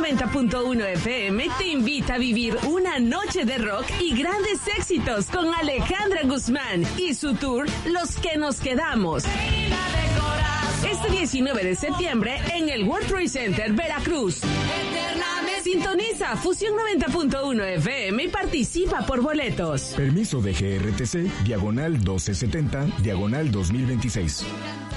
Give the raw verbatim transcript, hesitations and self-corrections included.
noventa punto uno F M te invita a vivir una noche de rock y grandes éxitos con Alejandra Guzmán y su tour Los que nos quedamos. Este diecinueve de septiembre en el World Trade Center, Veracruz. Sintoniza Fusión noventa punto uno F M y participa por boletos. Permiso de G R T C, diagonal doce setenta, diagonal dos mil veintiséis.